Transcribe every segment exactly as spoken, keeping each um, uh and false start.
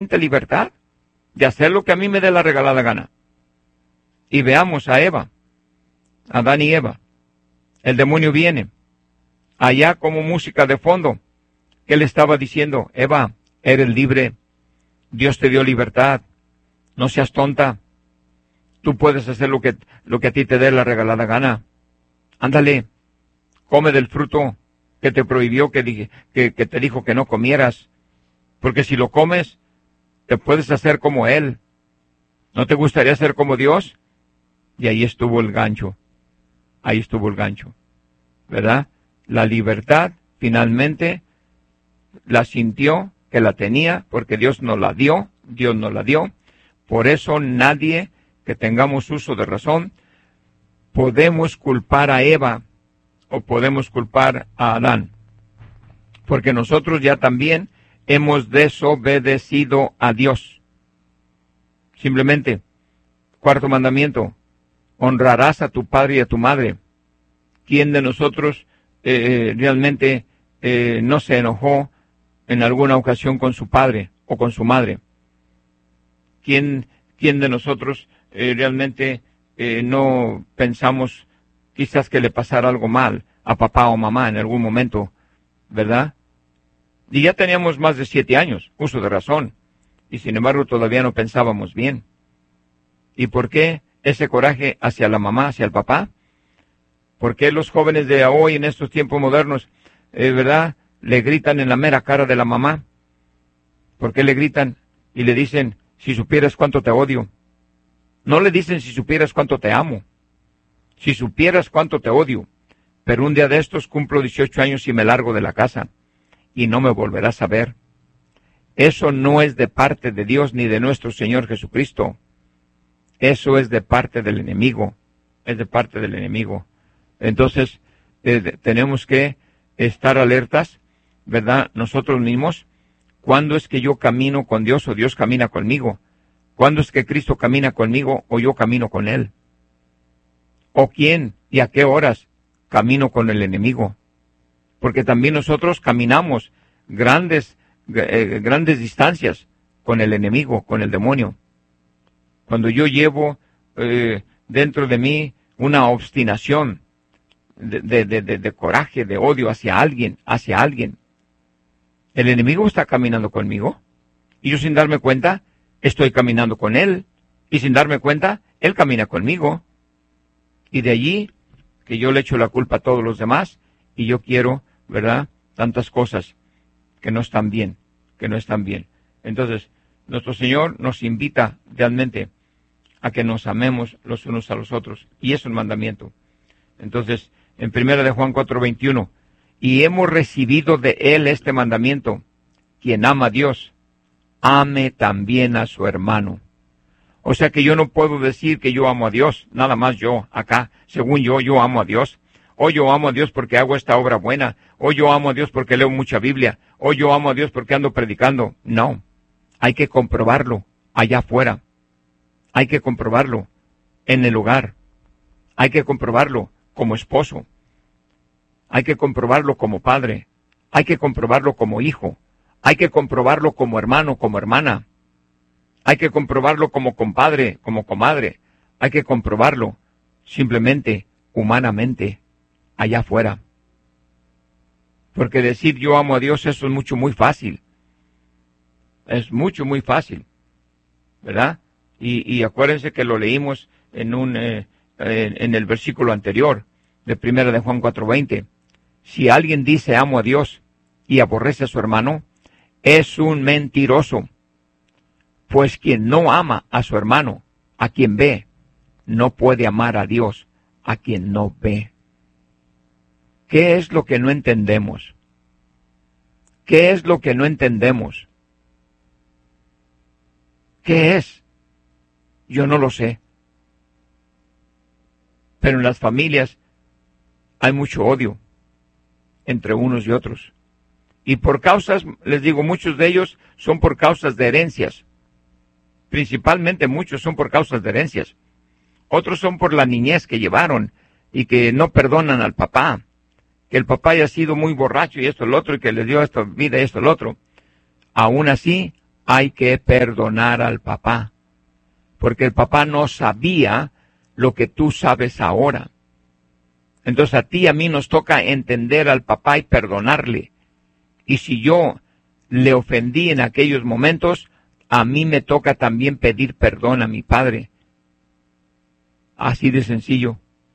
libertad de hacer lo que a mí me dé la regalada gana. Y veamos a Eva, Adán y Eva. El demonio viene, allá como música de fondo. ¿Qué le estaba diciendo? Eva, eres libre, Dios te dio libertad, no seas tonta, tú puedes hacer lo que, lo que a ti te dé la regalada gana. Ándale, come del fruto que te prohibió, que, que, que te dijo que no comieras, porque si lo comes, te puedes hacer como Él. ¿No te gustaría ser como Dios? Y ahí estuvo el gancho, ahí estuvo el gancho, ¿verdad? La libertad, finalmente, la sintió, que la tenía, porque Dios nos la dio, Dios nos la dio. Por eso nadie que tengamos uso de razón, podemos culpar a Eva o podemos culpar a Adán, porque nosotros ya también hemos desobedecido a Dios. Simplemente, cuarto mandamiento, honrarás a tu padre y a tu madre. ¿Quién de nosotros eh, realmente eh, no se enojó en alguna ocasión con su padre o con su madre? ¿Quién, quién de nosotros eh, realmente eh, no pensamos quizás que le pasara algo mal a papá o mamá en algún momento, verdad? Y ya teníamos más de siete años, uso de razón, y sin embargo todavía no pensábamos bien. ¿Y por qué ese coraje hacia la mamá, hacia el papá? ¿Por qué los jóvenes de hoy en estos tiempos modernos, eh, verdad, le gritan en la mera cara de la mamá? ¿Por qué le gritan y le dicen, si supieras cuánto te odio? No le dicen, si supieras cuánto te amo. Si supieras cuánto te odio. Pero un día de estos cumplo dieciocho años y me largo de la casa y no me volverás a ver. Eso no es de parte de Dios ni de nuestro Señor Jesucristo. Eso es de parte del enemigo. Es de parte del enemigo. Entonces, eh, tenemos que estar alertas, ¿verdad? Nosotros mismos. ¿Cuándo es que yo camino con Dios o Dios camina conmigo? ¿Cuándo es que Cristo camina conmigo o yo camino con Él? ¿O quién y a qué horas camino con el enemigo? Porque también nosotros caminamos grandes, eh, grandes distancias con el enemigo, con el demonio. Cuando yo llevo eh, dentro de mí una obstinación de, de, de, de coraje, de odio hacia alguien, hacia alguien, el enemigo está caminando conmigo y yo sin darme cuenta estoy caminando con él y sin darme cuenta él camina conmigo. Y de allí que yo le echo la culpa a todos los demás y yo quiero, ¿verdad?, tantas cosas que no están bien, que no están bien. Entonces, nuestro Señor nos invita realmente a que nos amemos los unos a los otros y es un mandamiento. Entonces, en primera de Juan cuatro veintiuno, y hemos recibido de Él este mandamiento, quien ama a Dios, ame también a su hermano. O sea que yo no puedo decir que yo amo a Dios, nada más yo, acá, según yo, yo amo a Dios. O yo amo a Dios porque hago esta obra buena, o yo amo a Dios porque leo mucha Biblia, o yo amo a Dios porque ando predicando. No, hay que comprobarlo allá afuera. Hay que comprobarlo en el hogar. Hay que comprobarlo como esposo. Hay que comprobarlo como padre. Hay que comprobarlo como hijo. Hay que comprobarlo como hermano, como hermana. Hay que comprobarlo como compadre, como comadre. Hay que comprobarlo simplemente, humanamente, allá afuera. Porque decir yo amo a Dios, eso es mucho, muy fácil. Es mucho, muy fácil. ¿Verdad? Y, y acuérdense que lo leímos en un eh, en, en el versículo anterior de primera de Juan cuatro veinte. Si alguien dice amo a Dios y aborrece a su hermano, es un mentiroso. Pues quien no ama a su hermano, a quien ve, no puede amar a Dios, a quien no ve. ¿Qué es lo que no entendemos? ¿Qué es lo que no entendemos? ¿Qué es? Yo no lo sé. Pero en las familias hay mucho odio entre unos y otros. Y por causas, les digo, muchos de ellos son por causas de herencias. Principalmente muchos son por causas de herencias. Otros son por la niñez que llevaron y que no perdonan al papá. Que el papá haya sido muy borracho y esto, el otro, y que le dio esta vida y esto, el otro. Aún así, hay que perdonar al papá, porque el papá no sabía lo que tú sabes ahora. Entonces a ti y a mí nos toca entender al papá y perdonarle. Y si yo le ofendí en aquellos momentos, a mí me toca también pedir perdón a mi padre. Así de sencillo.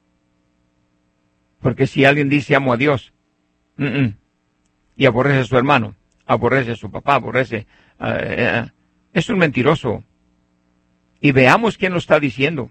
Porque si alguien dice amo a Dios, uh -uh, y aborrece a su hermano, aborrece a su papá, aborrece, uh, uh, es un mentiroso. Y veamos quién lo está diciendo.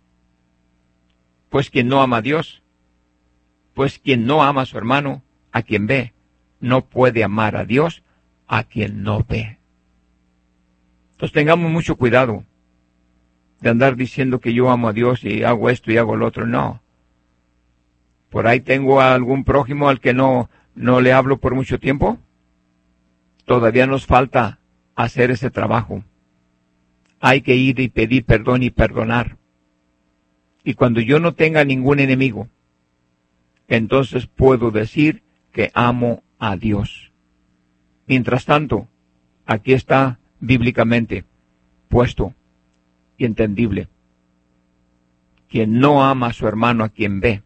Pues quien no ama a Dios, pues quien no ama a su hermano, a quien ve, no puede amar a Dios, a quien no ve. Entonces tengamos mucho cuidado de andar diciendo que yo amo a Dios y hago esto y hago lo otro. No. Por ahí tengo a algún prójimo al que no, no le hablo por mucho tiempo. Todavía nos falta hacer ese trabajo. Hay que ir y pedir perdón y perdonar. Y cuando yo no tenga ningún enemigo, entonces puedo decir que amo a Dios. Mientras tanto, aquí está bíblicamente puesto y entendible. Quien no ama a su hermano, a quien ve,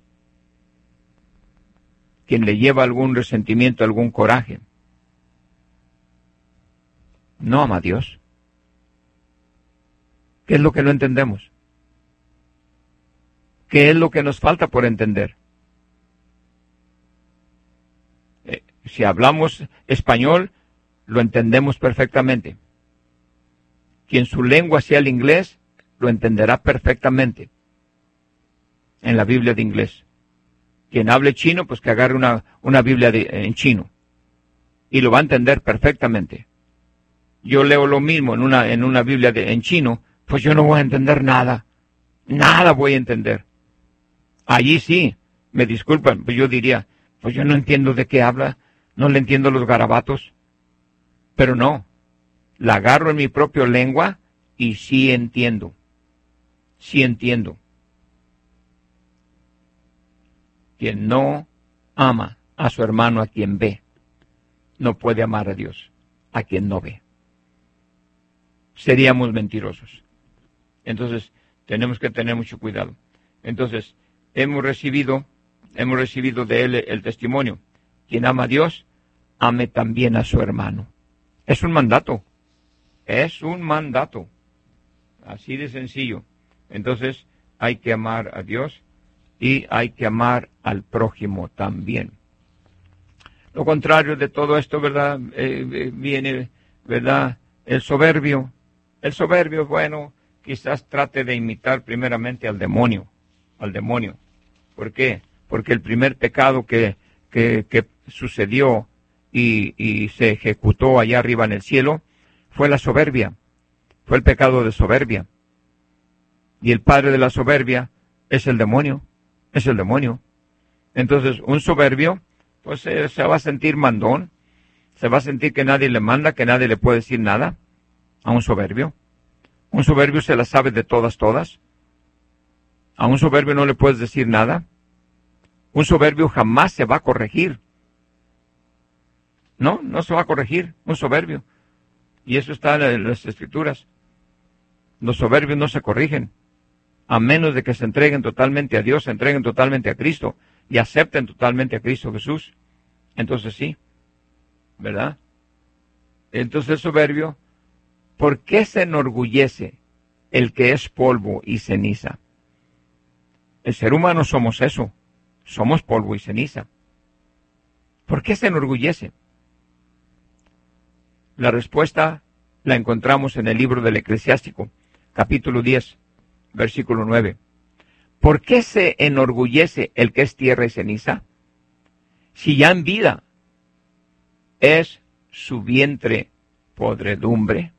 quien le lleva algún resentimiento, algún coraje, no ama a Dios. ¿Qué es lo que no entendemos? ¿Qué es lo que nos falta por entender? Eh, si hablamos español, lo entendemos perfectamente. Quien su lengua sea el inglés, lo entenderá perfectamente en la Biblia de inglés. Quien hable chino, pues que agarre una, una Biblia de, en chino. Y lo va a entender perfectamente. Yo leo lo mismo en una, en una Biblia de, en chino, pues yo no voy a entender nada. Nada voy a entender. Allí sí, me disculpan, pues yo diría, pues yo no entiendo de qué habla, no le entiendo los garabatos. Pero no, la agarro en mi propia lengua y sí entiendo. Sí entiendo. Quien no ama a su hermano a quien ve, no puede amar a Dios a quien no ve. Seríamos mentirosos. Entonces, tenemos que tener mucho cuidado. Entonces, hemos recibido, hemos recibido de él el testimonio. Quien ama a Dios, ame también a su hermano. Es un mandato. Es un mandato. Así de sencillo. Entonces, hay que amar a Dios y hay que amar al prójimo también. Lo contrario de todo esto, ¿verdad? Eh, eh, viene, ¿verdad? El soberbio. El soberbio, bueno, quizás trate de imitar primeramente al demonio. Al demonio. ¿Por qué? Porque el primer pecado que, que, que sucedió y, y se ejecutó allá arriba en el cielo fue la soberbia. Fue el pecado de soberbia. Y el padre de la soberbia es el demonio. Es el demonio. Entonces, un soberbio, pues eh, se va a sentir mandón. Se va a sentir que nadie le manda, que nadie le puede decir nada a un soberbio. Un soberbio se la sabe de todas, todas. A un soberbio no le puedes decir nada. Un soberbio jamás se va a corregir. No, no se va a corregir un soberbio. Y eso está en las Escrituras. Los soberbios no se corrigen, a menos de que se entreguen totalmente a Dios, se entreguen totalmente a Cristo y acepten totalmente a Cristo Jesús. Entonces sí, ¿verdad? Entonces el soberbio, ¿por qué se enorgullece el que es polvo y ceniza? El ser humano somos eso, somos polvo y ceniza. ¿Por qué se enorgullece? La respuesta la encontramos en el libro del Eclesiástico, capítulo diez, versículo nueve. ¿Por qué se enorgullece el que es tierra y ceniza? Si ya en vida es su vientre podredumbre.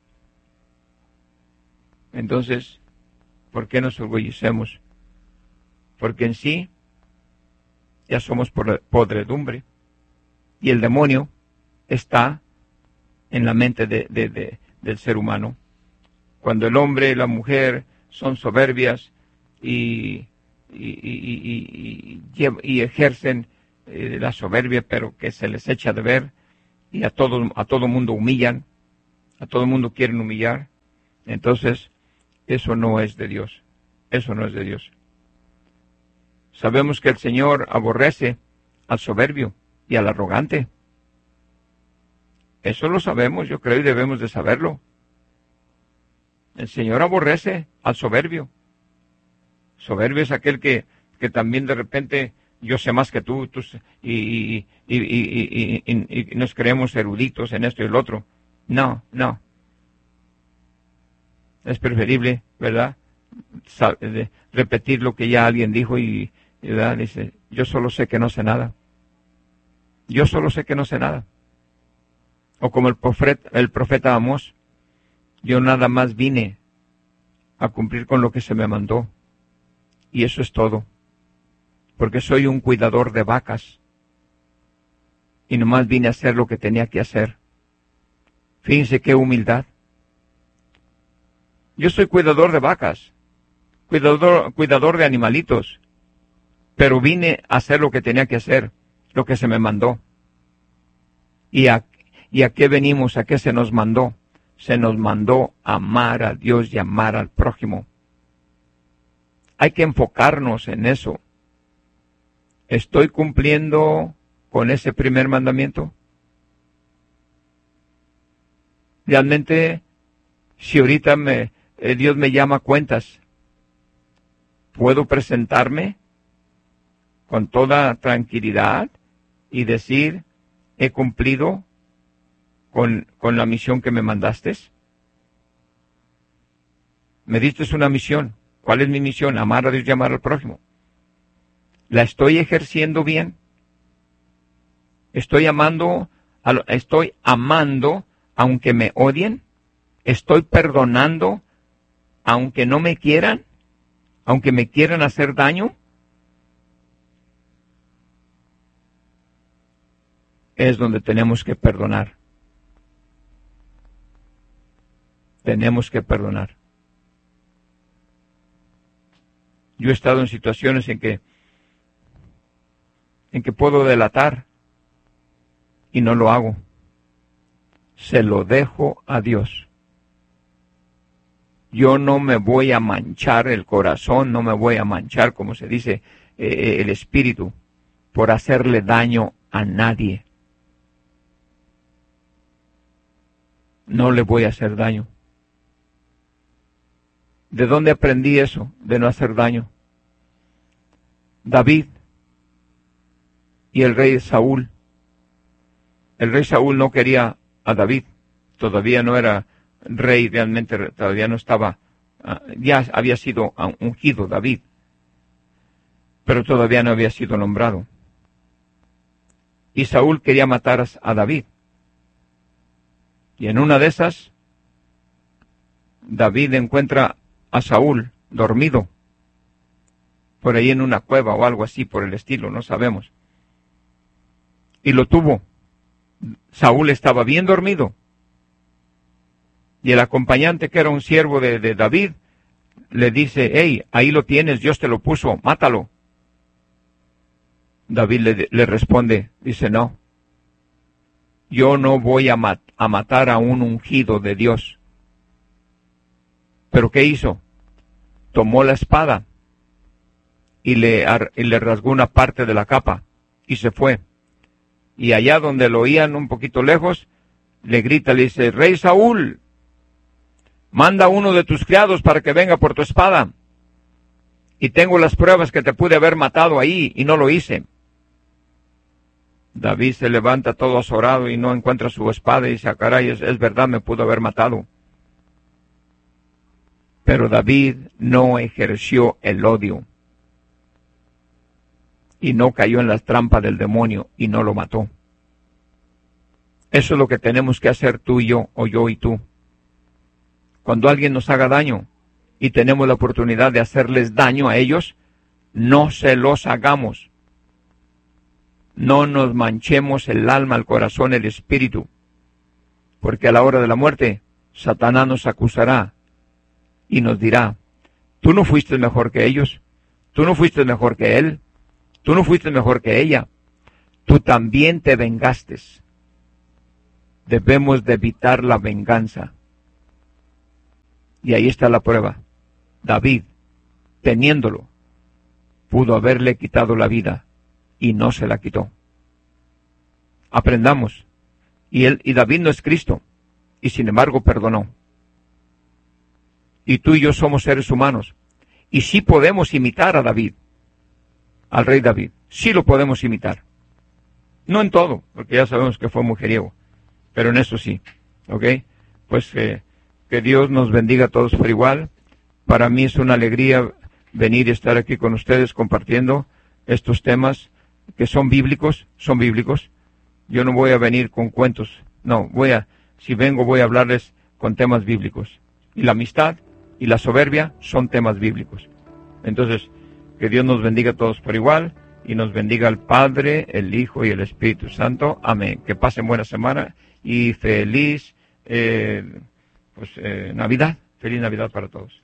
Entonces, ¿por qué nos orgullecemos? Porque en sí ya somos podredumbre. Y el demonio está en la mente de, de, de, del ser humano. Cuando el hombre y la mujer son soberbias y, y, y, y, y, y ejercen eh, la soberbia, pero que se les echa de ver, y a todo, a todo mundo humillan, a todo el mundo quieren humillar. Entonces, eso no es de Dios. Eso no es de Dios. Sabemos que el Señor aborrece al soberbio y al arrogante. Eso lo sabemos, yo creo, y debemos de saberlo. El Señor aborrece al soberbio. Soberbio es aquel que, que también de repente, yo sé más que tú, tú y, y, y, y, y, y nos creemos eruditos en esto y el otro. No, no. Es preferible, ¿verdad?, repetir lo que ya alguien dijo y, ¿verdad?, dice, yo solo sé que no sé nada. Yo solo sé que no sé nada. O como el profeta, el profeta Amós, yo nada más vine a cumplir con lo que se me mandó. Y eso es todo. Porque soy un cuidador de vacas. Y nomás vine a hacer lo que tenía que hacer. Fíjense qué humildad. Yo soy cuidador de vacas. Cuidador, cuidador de animalitos. Pero vine a hacer lo que tenía que hacer. Lo que se me mandó. ¿Y a, y a qué venimos? ¿A qué se nos mandó? Se nos mandó amar a Dios y amar al prójimo. Hay que enfocarnos en eso. ¿Estoy cumpliendo con ese primer mandamiento? Realmente, si ahorita me, eh, Dios me llama a cuentas, ¿puedo presentarme con toda tranquilidad y decir, he cumplido con, con la misión que me mandaste? Me diste una misión. ¿Cuál es mi misión? Amar a Dios y amar al prójimo. ¿La estoy ejerciendo bien? ¿Estoy amando, a, estoy amando aunque me odien? ¿Estoy perdonando aunque no me quieran? ¿Aunque me quieran hacer daño? Es donde tenemos que perdonar. Tenemos que perdonar. Yo he estado en situaciones en que en que puedo delatar y no lo hago. Se lo dejo a Dios. Yo no me voy a manchar el corazón, no me voy a manchar, como se dice, eh, el espíritu, por hacerle daño a nadie. No le voy a hacer daño. ¿De dónde aprendí eso, de no hacer daño? David y el rey Saúl. El rey Saúl no quería a David, todavía no era rey realmente, todavía no estaba, ya había sido ungido David, pero todavía no había sido nombrado. Y Saúl quería matar a David. Y en una de esas, David encuentra a Saúl dormido, por ahí en una cueva o algo así por el estilo, no sabemos. Y lo tuvo. Saúl estaba bien dormido. Y el acompañante, que era un siervo de, de David, le dice, hey, ahí lo tienes, Dios te lo puso, mátalo. David le, le responde, dice, no, yo no voy a, mat a matar a un ungido de Dios. ¿Pero qué hizo? Tomó la espada y le, y le rasgó una parte de la capa y se fue. Y allá donde lo oían un poquito lejos, le grita, le dice, Rey Saúl, manda a uno de tus criados para que venga por tu espada. Y tengo las pruebas que te pude haber matado ahí y no lo hice. David se levanta todo azorado y no encuentra su espada y dice, ah, caray, es, es verdad, me pudo haber matado. Pero David no ejerció el odio. Y no cayó en las trampas del demonio y no lo mató. Eso es lo que tenemos que hacer tú y yo, o yo y tú. Cuando alguien nos haga daño y tenemos la oportunidad de hacerles daño a ellos, no se los hagamos. No nos manchemos el alma, el corazón, el espíritu. Porque a la hora de la muerte, Satanás nos acusará y nos dirá, tú no fuiste mejor que ellos, tú no fuiste mejor que él, tú no fuiste mejor que ella, tú también te vengaste. debemos de evitar la venganza. Y ahí está la prueba. David, teniéndolo, pudo haberle quitado la vida y no se la quitó. Aprendamos. Y él, y David no es Cristo, y sin embargo perdonó. Y tú y yo somos seres humanos, y sí podemos imitar a David, al rey David, sí lo podemos imitar. No en todo, porque ya sabemos que fue mujeriego, pero en eso sí, ¿ok? Pues eh, que Dios nos bendiga a todos por igual. Para mí es una alegría venir y estar aquí con ustedes compartiendo estos temas que son bíblicos, son bíblicos. Yo no voy a venir con cuentos, no, voy a, si vengo voy a hablarles con temas bíblicos. Y la amistad y la soberbia son temas bíblicos. Entonces, que Dios nos bendiga a todos por igual, y nos bendiga el Padre, el Hijo y el Espíritu Santo. Amén. Que pasen buena semana y feliz eh, pues, eh, Navidad. Feliz Navidad para todos.